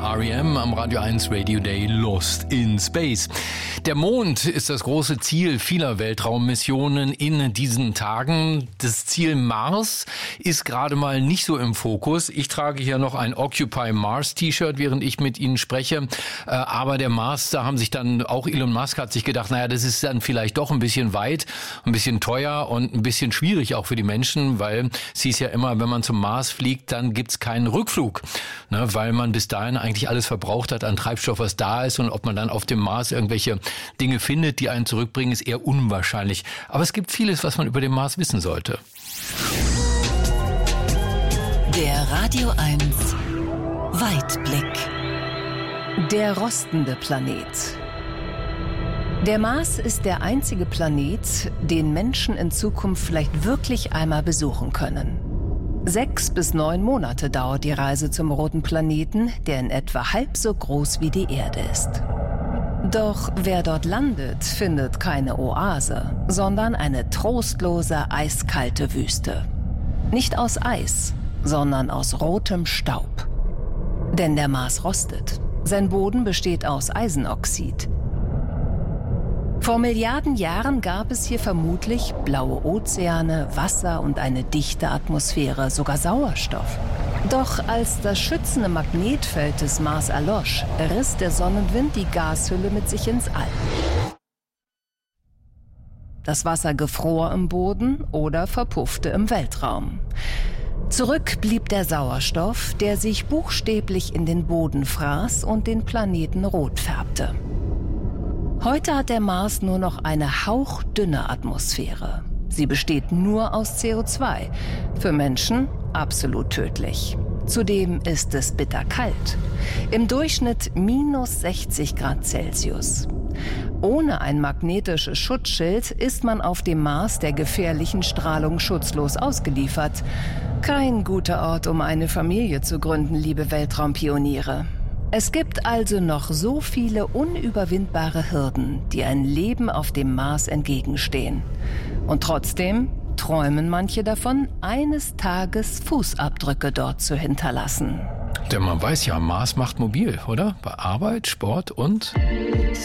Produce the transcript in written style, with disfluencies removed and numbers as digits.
R.E.M. am Radio 1 Radio Day Lost in Space. Der Mond ist das große Ziel vieler Weltraummissionen in diesen Tagen. Das Ziel Mars ist gerade mal nicht so im Fokus. Ich trage hier noch ein Occupy Mars T-Shirt, während ich mit Ihnen spreche. Aber der Mars, da haben sich dann auch Elon Musk hat sich gedacht, naja, das ist dann vielleicht doch ein bisschen weit, ein bisschen teuer und ein bisschen schwierig auch für die Menschen, weil es hieß ja immer, wenn man zum Mars fliegt, dann gibt's keinen Rückflug, ne, weil man bis dahin eigentlich alles verbraucht hat an Treibstoff, was da ist, und ob man dann auf dem Mars irgendwelche Dinge findet, die einen zurückbringen, ist eher unwahrscheinlich. Aber es gibt vieles, was man über den Mars wissen sollte. Der Radio 1 Weitblick. Der rostende Planet. Der Mars ist der einzige Planet, den Menschen in Zukunft vielleicht wirklich einmal besuchen können. 6 bis 9 Monate dauert die Reise zum roten Planeten, der in etwa halb so groß wie die Erde ist. Doch wer dort landet, findet keine Oase, sondern eine trostlose, eiskalte Wüste. Nicht aus Eis, sondern aus rotem Staub. Denn der Mars rostet. Sein Boden besteht aus Eisenoxid. Vor Milliarden Jahren gab es hier vermutlich blaue Ozeane, Wasser und eine dichte Atmosphäre, sogar Sauerstoff. Doch als das schützende Magnetfeld des Mars erlosch, riss der Sonnenwind die Gashülle mit sich ins All. Das Wasser gefror im Boden oder verpuffte im Weltraum. Zurück blieb der Sauerstoff, der sich buchstäblich in den Boden fraß und den Planeten rot färbte. Heute hat der Mars nur noch eine hauchdünne Atmosphäre. Sie besteht nur aus CO2. Für Menschen absolut tödlich. Zudem ist es bitterkalt. Im Durchschnitt minus 60 Grad Celsius. Ohne ein magnetisches Schutzschild ist man auf dem Mars der gefährlichen Strahlung schutzlos ausgeliefert. Kein guter Ort, um eine Familie zu gründen, liebe Weltraumpioniere. Es gibt also noch so viele unüberwindbare Hürden, die ein Leben auf dem Mars entgegenstehen. Und trotzdem träumen manche davon, eines Tages Fußabdrücke dort zu hinterlassen. Denn man weiß ja, Mars macht mobil, oder? Bei Arbeit, Sport und